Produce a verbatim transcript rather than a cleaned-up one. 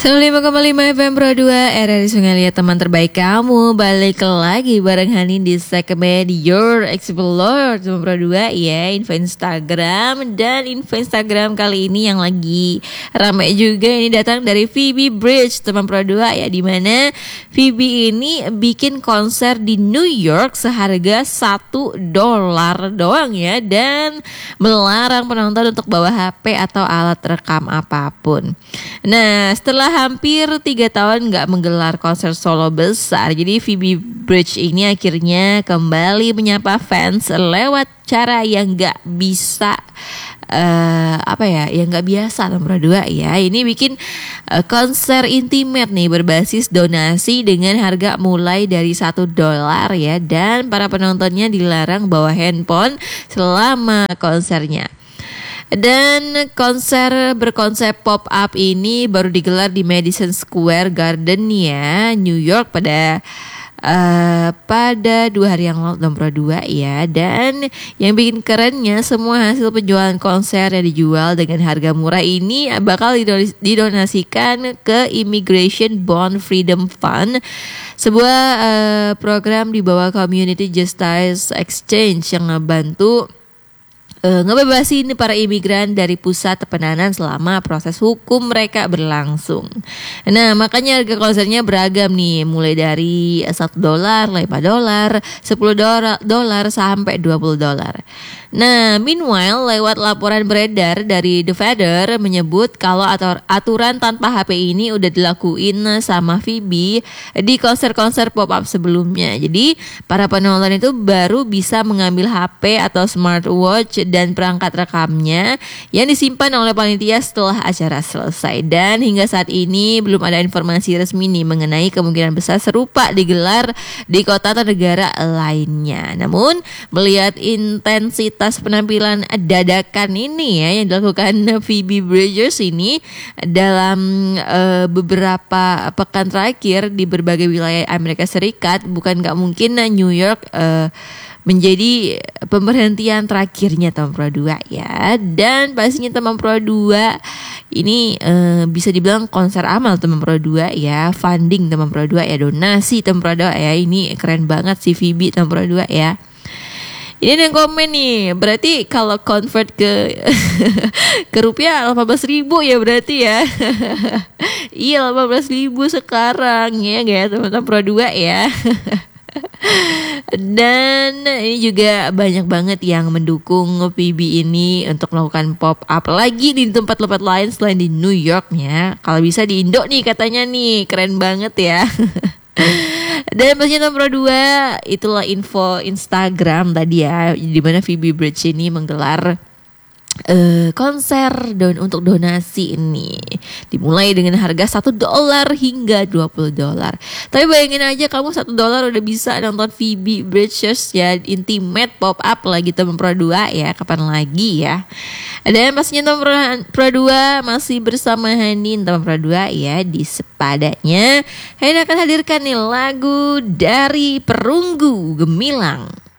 seratus lima koma lima F M Pro dua R R I Sungai Liat, teman terbaik kamu. Balik lagi bareng Hani di segmen Your Explore teman Pro dua ya, info Instagram. Dan info Instagram kali ini yang lagi ramai juga ini datang dari Phoebe Bridge teman Pro dua ya, dimana Phoebe ini bikin konser di New York seharga satu dolar doang ya, dan melarang penonton untuk bawa H P atau alat rekam apapun. Nah, setelah hampir tiga tahun nggak menggelar konser solo besar, jadi Phoebe Bridge ini akhirnya kembali menyapa fans lewat cara yang nggak bisa uh, apa ya, yang nggak biasa nomor dua ya. Ini bikin uh, konser intimate nih berbasis donasi dengan harga mulai dari satu dolar ya, dan para penontonnya dilarang bawa handphone selama konsernya. Dan konser berkonsep pop-up ini baru digelar di Madison Square Garden ya, New York pada uh, pada dua hari yang lalu nomor dua ya. Dan yang bikin kerennya, semua hasil penjualan konser yang dijual dengan harga murah ini bakal didonasikan ke Immigration Bond Freedom Fund, sebuah uh, program di bawah Community Justice Exchange yang ngebantu Uh, ngebebasin para imigran dari pusat penahanan selama proses hukum mereka berlangsung. Nah, makanya harga konsernya beragam nih, mulai dari satu dolar, lima dolar, sepuluh dolar sampai dua puluh dolar. Nah, meanwhile lewat laporan beredar dari The Feather menyebut kalau atur- aturan tanpa H P ini udah dilakuin sama Phoebe di konser-konser pop-up sebelumnya. Jadi, para penonton itu baru bisa mengambil H P atau smartwatch dan perangkat rekamnya yang disimpan oleh panitia setelah acara selesai. Dan hingga saat ini belum ada informasi resmi nih mengenai kemungkinan besar serupa digelar di kota atau negara lainnya. Namun melihat intensitas penampilan dadakan ini ya yang dilakukan Phoebe Bridgers ini dalam uh, beberapa pekan terakhir di berbagai wilayah Amerika Serikat, bukan gak mungkin New York uh, menjadi pemberhentian terakhirnya teman Pro dua ya. Dan pastinya teman Pro dua ini e, bisa dibilang konser amal teman Pro dua ya, funding teman Pro dua ya, donasi teman Pro dua ya. Ini keren banget si Phoebe teman Pro dua ya. Ini yang komen nih, berarti kalau convert ke ke rupiah delapan belas ribu ya berarti ya. Iya, delapan belas ribu sekarang ya gak teman-teman Pro dua ya. Dan ini juga banyak banget yang mendukung Phoebe ini untuk melakukan pop up lagi di tempat-tempat lain selain di New York ya. Kalau bisa di Indo nih katanya nih, keren banget ya. Dan pastinya nomor dua itulah info Instagram tadi ya, di mana Phoebe Bridge ini menggelar Uh, konser don untuk donasi ini dimulai dengan harga satu dolar hingga dua puluh dolar. Tapi bayangin aja kamu satu dolar udah bisa nonton Phoebe Bridgers ya, intimate pop up lagi teman Pro dua ya, kapan lagi ya. Dan pastinya teman Pro dua masih bersama Hanin teman Pro dua ya. Di sepadanya Hanin akan hadirkan nih lagu dari Perunggu Gemilang.